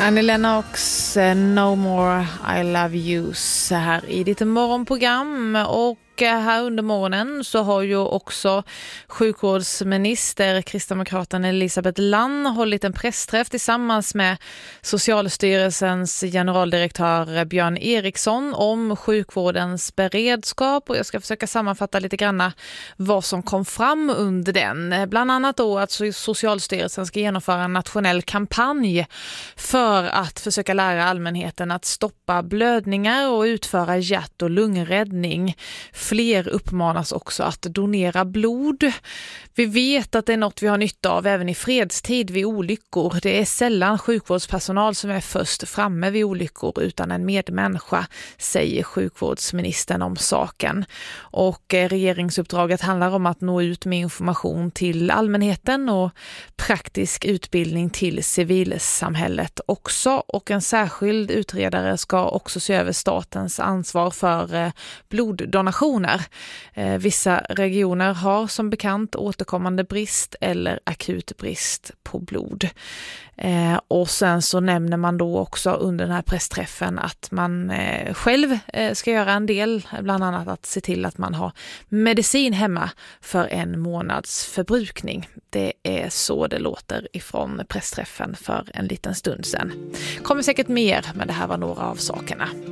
Annie Lennox, No More I Love You, så här i ditt morgonprogram. Och här under morgonen så har ju också sjukvårdsminister kristdemokraten Elisabeth Lann hållit en pressträff tillsammans med Socialstyrelsens generaldirektör Björn Eriksson om sjukvårdens beredskap, och jag ska försöka sammanfatta lite grann vad som kom fram under den. Bland annat då att Socialstyrelsen ska genomföra en nationell kampanj för att försöka lära allmänheten att stoppa blödningar och utföra hjärt- och lungräddning. Fler uppmanas också att donera blod. Vi vet att det är något vi har nytta av även i fredstid vid olyckor. Det är sällan sjukvårdspersonal som är först framme vid olyckor utan en medmänniska, säger sjukvårdsministern om saken. Och regeringsuppdraget handlar om att nå ut med information till allmänheten och praktisk utbildning till civilsamhället också. Och en särskild utredare ska också se över statens ansvar för bloddonationer. Vissa regioner har som bekant återkommande brist eller akut brist på blod. Och sen så nämner man då också under den här pressträffen att man själv ska göra en del, bland annat att se till att man har medicin hemma för 1 månads förbrukning. Det är så det låter ifrån pressträffen för en liten stund sedan. Kommer säkert mer, men det här var några av sakerna.